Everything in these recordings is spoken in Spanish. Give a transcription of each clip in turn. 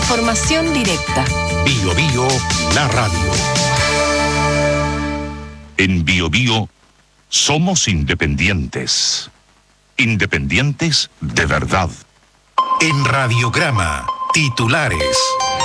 Información directa. Bio Bio, la radio. En Bio Bio somos independientes. Independientes de verdad. En Radiograma, titulares.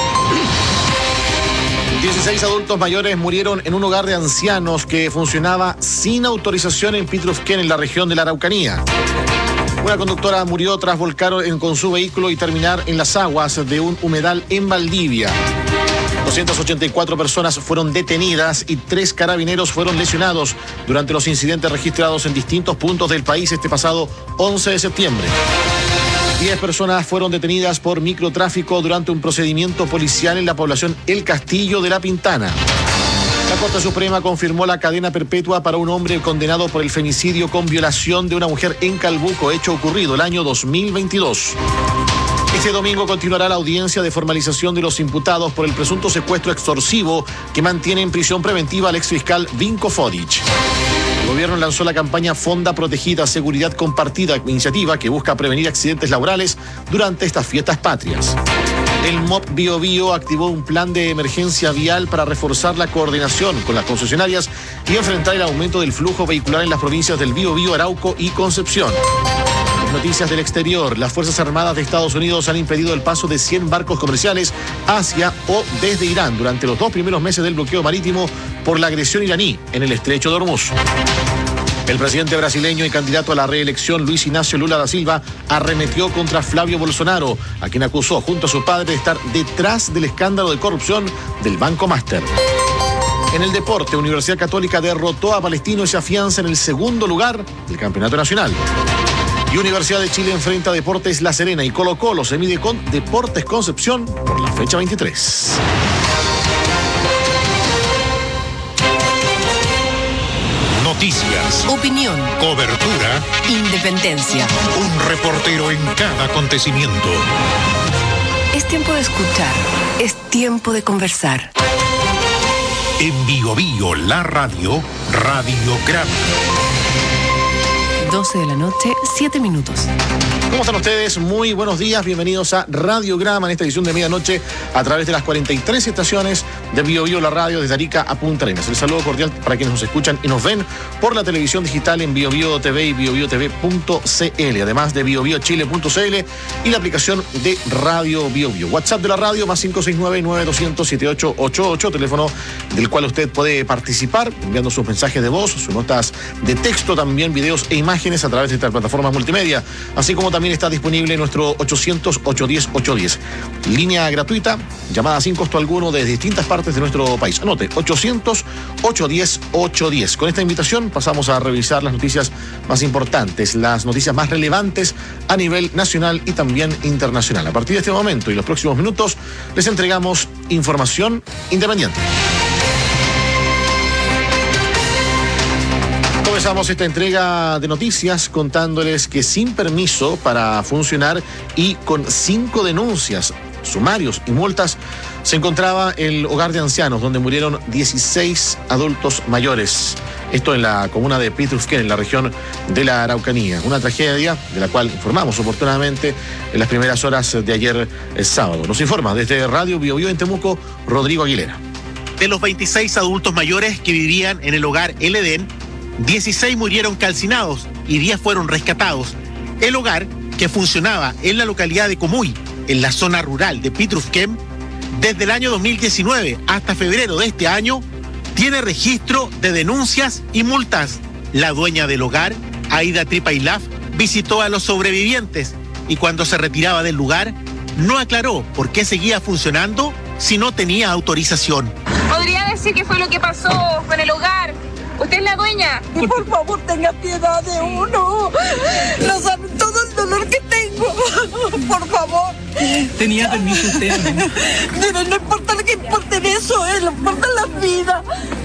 16 adultos mayores murieron en un hogar de ancianos que funcionaba sin autorización en Pitrufquén, en la región de la Araucanía. Una conductora murió tras volcar con su vehículo y terminar en las aguas de un humedal en Valdivia. 284 personas fueron detenidas y 3 carabineros fueron lesionados durante los incidentes registrados en distintos puntos del país este pasado 11 de septiembre. 10 personas fueron detenidas por microtráfico durante un procedimiento policial en la población El Castillo de La Pintana. La Corte Suprema confirmó la cadena perpetua para un hombre condenado por el femicidio con violación de una mujer en Calbuco, hecho ocurrido el año 2022. Este domingo continuará la audiencia de formalización de los imputados por el presunto secuestro extorsivo que mantiene en prisión preventiva al exfiscal Vinko Fodic. El gobierno lanzó la campaña Fonda Protegida Seguridad Compartida, iniciativa que busca prevenir accidentes laborales durante estas fiestas patrias. El MOP Bio Bio activó un plan de emergencia vial para reforzar la coordinación con las concesionarias y enfrentar el aumento del flujo vehicular en las provincias del Biobío, Arauco y Concepción. Noticias del exterior. Las Fuerzas Armadas de Estados Unidos han impedido el paso de 100 barcos comerciales hacia o desde Irán durante los 2 primeros meses del bloqueo marítimo por la agresión iraní en el estrecho de Hormuz. El presidente brasileño y candidato a la reelección, Luis Inácio Lula da Silva, arremetió contra Flavio Bolsonaro, a quien acusó junto a su padre de estar detrás del escándalo de corrupción del Banco Master. En el deporte, Universidad Católica derrotó a Palestino y se afianza en el segundo lugar del campeonato nacional. Y Universidad de Chile enfrenta a Deportes La Serena y Colo-Colo se mide con Deportes Concepción por la fecha 23. Noticias, Opinión, cobertura, independencia. un reportero en cada acontecimiento. Es tiempo de escuchar. Es tiempo de conversar. En Bio Bio, la radio, Radiograma. 12 de la noche, 7 minutos. ¿Cómo están ustedes? Muy buenos días, bienvenidos a Radiograma en esta edición de medianoche a través de las 43 estaciones de Bio Bio, la radio, desde Arica a Punta Arenas. El saludo cordial para quienes nos escuchan y nos ven por la televisión digital en Bio Bio TV y biobiotv.cl, además de biobiochile.cl y la aplicación de Radio Bio Bio. WhatsApp de la radio más 569-9200-7888, teléfono del cual usted puede participar enviando sus mensajes de voz, sus notas de texto, también videos e imágenes a través de esta plataforma multimedia, así como también está disponible nuestro 800-810-810. Línea gratuita, llamada sin costo alguno desde distintas partes de nuestro país. Anote, 800-810-810. Con esta invitación pasamos a revisar las noticias más importantes, las noticias más relevantes a nivel nacional y también internacional. A partir de este momento y los próximos minutos les entregamos información independiente. Comenzamos esta entrega de noticias contándoles que sin permiso para funcionar y con 5 denuncias, sumarios y multas, se encontraba el hogar de ancianos donde murieron 16 adultos mayores. Esto en la comuna de Pitrufquén, en la región de la Araucanía. Una tragedia de la cual informamos oportunamente en las primeras horas de ayer sábado. Nos informa desde Radio Bio Bio en Temuco, Rodrigo Aguilera. De los 26 adultos mayores que vivían en el hogar El Edén, 16 murieron calcinados y 10 fueron rescatados. El hogar, que funcionaba en la localidad de Comuy, en la zona rural de Pitrufquén, desde el año 2019 hasta febrero de este año, tiene registro de denuncias y multas. La dueña del hogar, Aida Tripailaf, visitó a los sobrevivientes y cuando se retiraba del lugar, no aclaró por qué seguía funcionando si no tenía autorización. ¿Podría decir qué fue lo que pasó con el hogar? ¿Usted es la dueña? Y por favor, tenga piedad de uno. No saben todo el dolor que tengo. Por favor. ¿Tenía permiso usted? Pero no importa lo que importe de eso, no importa la vida.